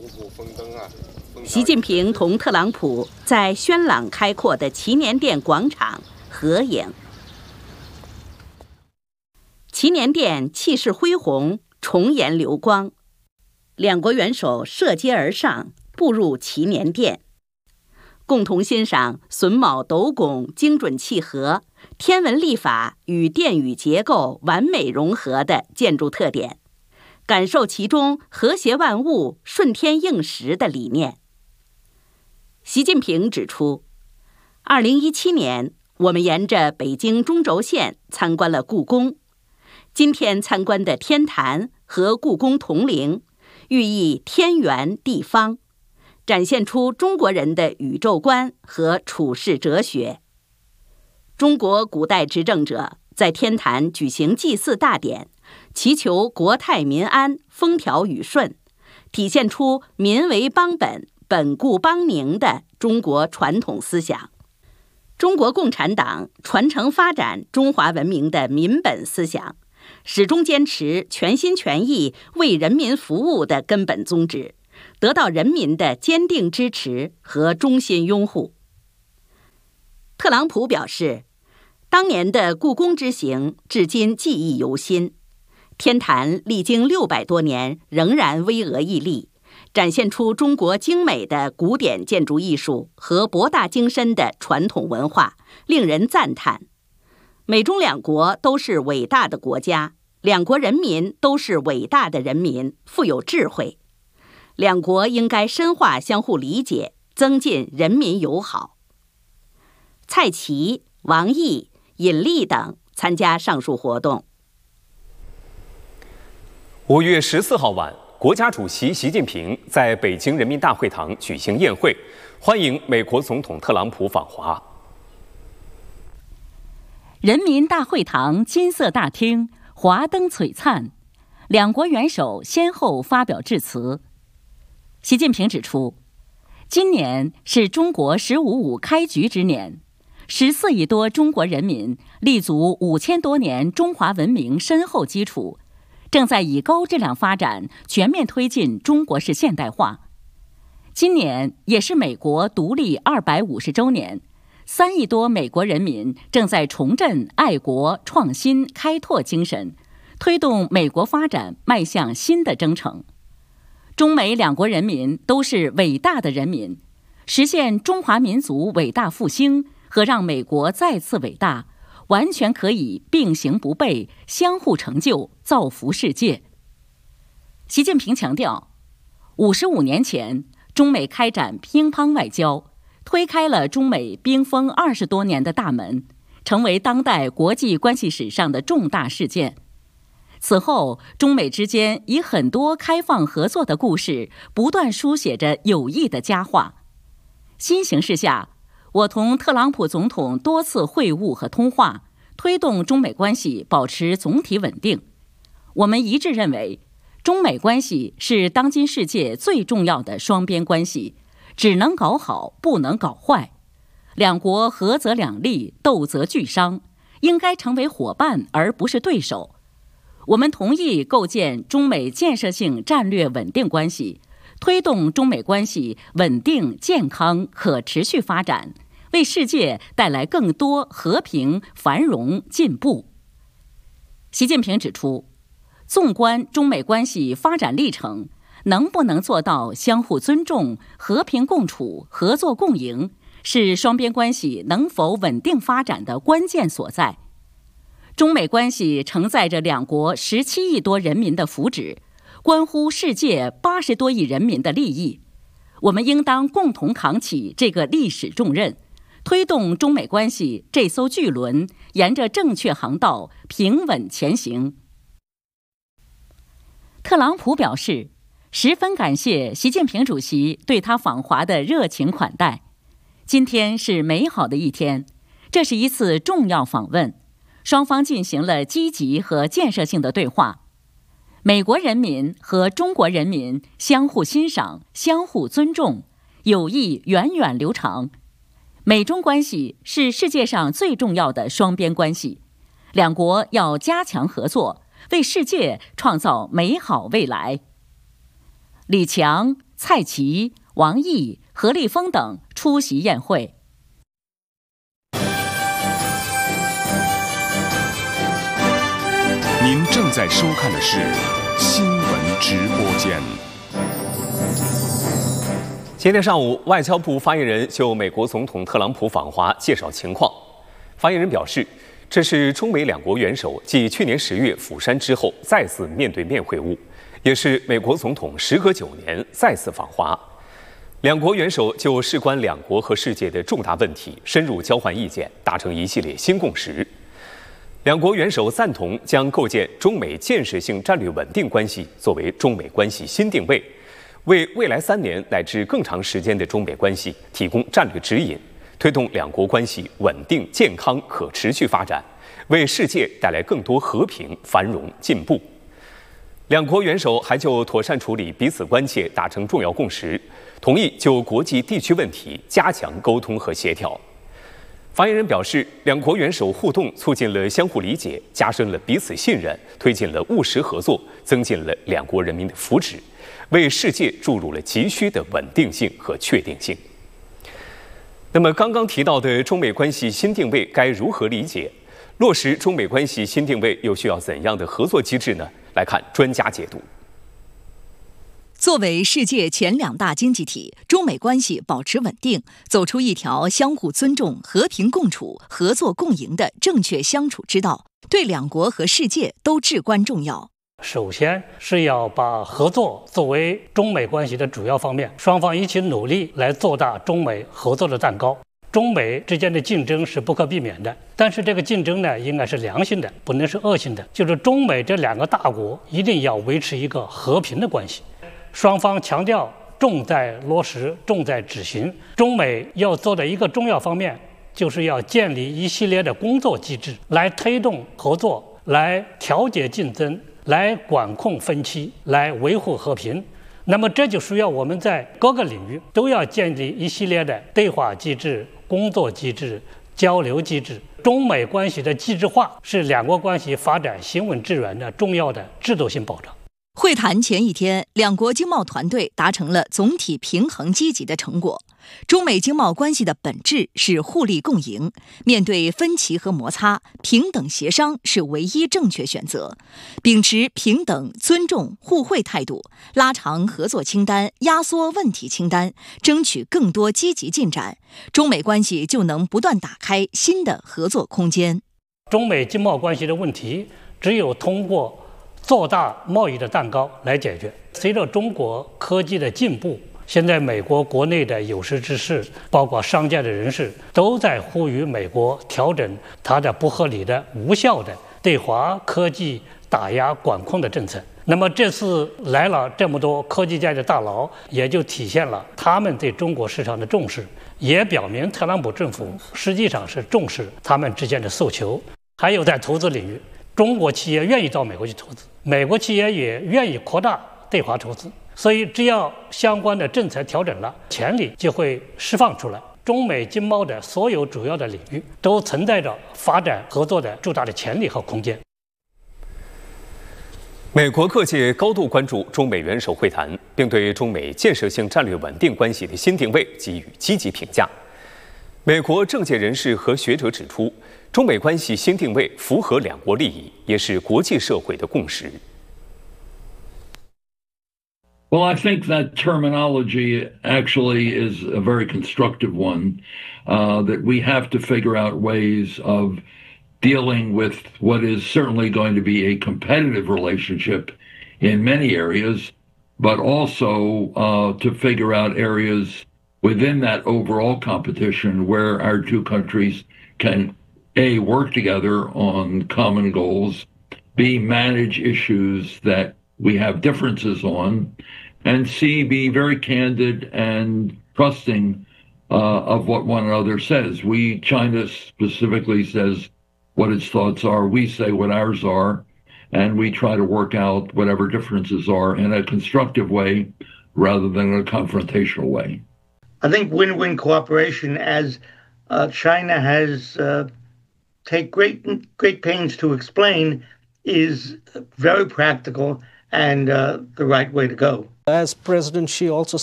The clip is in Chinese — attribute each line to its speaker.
Speaker 1: 习近平同特朗普在轩朗开阔的祈年殿广场合影。祈年殿气势恢宏，重颜流光，两国元首涉阶而上，步入祈年殿，共同欣赏榫卯斗拱精准契合、天文历法与殿宇结构完美融合的建筑特点，感受其中和谐万物、顺天应时的理念。习近平指出，2017年我们沿着北京中轴线参观了故宫，今天参观的天坛和故宫铜陵，寓意天圆地方，展现出中国人的宇宙观和处世哲学。中国古代执政者在天坛举行祭祀大典，祈求国泰民安、风调雨顺，体现出民为邦本、本固邦宁的中国传统思想。中国共产党传承发展中华文明的民本思想，始终坚持全心全意为人民服务的根本宗旨，得到人民的坚定支持和衷心拥护。特朗普表示，当年的故宫之行至今记忆犹新，天坛历经600多年仍然巍峨屹立，展现出中国精美的古典建筑艺术和博大精深的传统文化，令人赞叹。美中两国都是伟大的国家，两国人民都是伟大的人民，富有智慧。两国应该深化相互理解，增进人民友好。蔡奇、王毅、尹力等参加上述活动。
Speaker 2: 5月14号晚，国家主席习近平在北京人民大会堂举行宴会，欢迎美国总统特朗普访华。
Speaker 3: 人民大会堂金色大厅华灯璀璨，两国元首先后发表致辞。习近平指出，今年是中国“15+5”开局之年，14亿多中国人民立足5000多年中华文明深厚基础，正在以高质量发展全面推进中国式现代化。今年也是美国独立250周年，3亿多美国人民正在重振爱国、创新、开拓精神，推动美国发展迈向新的征程。中美两国人民都是伟大的人民，实现中华民族伟大复兴和让美国再次伟大，完全可以并行不悖，相互成就，造福世界。习近平强调，55年前，中美开展乒乓外交，推开了中美冰封20多年的大门，成为当代国际关系史上的重大事件。此后，中美之间以很多开放合作的故事，不断书写着友谊的佳话。新形势下，我同特朗普总统多次会晤和通话，推动中美关系保持总体稳定。我们一致认为，中美关系是当今世界最重要的双边关系，只能搞好，不能搞坏。两国合则两利，斗则俱伤，应该成为伙伴而不是对手。我们同意构建中美建设性战略稳定关系，推动中美关系稳定、健康、可持续发展，为世界带来更多和平、繁荣、进步。习近平指出，纵观中美关系发展历程，能不能做到相互尊重、和平共处、合作共赢，是双边关系能否稳定发展的关键所在。中美关系承载着两国17亿多人民的福祉，关乎世界80多亿人民的利益。我们应当共同扛起这个历史重任，推动中美关系这艘巨轮沿着正确航道平稳前行。特朗普表示，十分感谢习近平主席对他访华的热情款待。今天是美好的一天，这是一次重要访问，双方进行了积极和建设性的对话。美国人民和中国人民相互欣赏、相互尊重，友谊源远流长。美中关系是世界上最重要的双边关系，两国要加强合作，为世界创造美好未来。李强蔡奇、王毅、何立峰等出席宴会。
Speaker 4: 您正在收看的是新闻直播间。
Speaker 2: 今天上午，外交部发言人就美国总统特朗普访华介绍情况。发言人表示，这是中美两国元首继去年10月釜山之后再次面对面会晤，也是美国总统时隔9年再次访华。两国元首就事关两国和世界的重大问题深入交换意见，达成一系列新共识。两国元首赞同将构建中美建设性战略稳定关系作为中美关系新定位，为未来3年乃至更长时间的中美关系提供战略指引，推动两国关系稳定、健康、可持续发展，为世界带来更多和平、繁荣、进步。两国元首还就妥善处理彼此关切达成重要共识，同意就国际地区问题加强沟通和协调。发言人表示，两国元首互动促进了相互理解，加深了彼此信任，推进了务实合作，增进了两国人民的福祉，为世界注入了急需的稳定性和确定性。那么，刚刚提到的中美关系新定位该如何理解？落实中美关系新定位又需要怎样的合作机制呢？来看专家解读。
Speaker 5: 作为世界前2大经济体，中美关系保持稳定，走出一条相互尊重、和平共处、合作共赢的正确相处之道，对两国和世界都至关重要。
Speaker 6: 首先是要把合作作为中美关系的主要方面，双方一起努力来做大中美合作的蛋糕。中美之间的竞争是不可避免的，但是这个竞争呢，应该是良性的，不能是恶性的。就是中美这2个大国一定要维持一个和平的关系。双方强调重在落实，重在执行。中美要做的一个重要方面，就是要建立一系列的工作机制，来推动合作，来调节竞争，来管控分歧，来维护和平。那么这就需要我们在各个领域都要建立一系列的对话机制、工作机制、交流机制。中美关系的机制化是两国关系发展行稳致远的重要的制度性保障。
Speaker 5: 会谈前一天，两国经贸团队达成了总体平衡积极的成果。中美经贸关系的本质是互利共赢，面对分歧和摩擦，平等协商是唯一正确选择。秉持平等、尊重、互惠态度，拉长合作清单，压缩问题清单，争取更多积极进展，中美关系就能不断打开新的合作空间。
Speaker 6: 中美经贸关系的问题，只有通过做大贸易的蛋糕来解决。随着中国科技的进步，现在美国国内的有识之士，包括商界的人士，都在呼吁美国调整它的不合理的、无效的对华科技打压管控的政策。那么这次来了这么多科技界的大佬，也就体现了他们对中国市场的重视，也表明特朗普政府实际上是重视他们之间的诉求。还有在投资领域，中国企业愿意到美国去投资，美国企业也愿意扩大对华投资，所以只要相关的政策调整了，潜力就会释放出来。中美经贸的所有主要的领域都存在着发展合作的巨大的潜力和空间。
Speaker 2: 美国各界高度关注中美元首会谈，并对中美建设性战略稳定关系的新定位给予积极评价。美国政界人士和学者指出，中美关系新定位符合两国利益，也是国际社会的共识。
Speaker 7: Well, I think that terminology actually is a very constructive one, that we have to figure out ways of dealing with what is certainly going to be a competitive relationship in many areas, but also to figure out areas within that overall competition where our two countries can, A, work together on common goals, B, manage issues that we have differences on, and C, be very candid and trusting of what one another says. China specifically says what its thoughts are. We say what ours are, and we try to work out whatever differences are in a constructive way rather than in a confrontational way.
Speaker 8: I think win-win cooperation, as China has take great pains to explain, is very practical and the right way to go.
Speaker 9: As President Xi also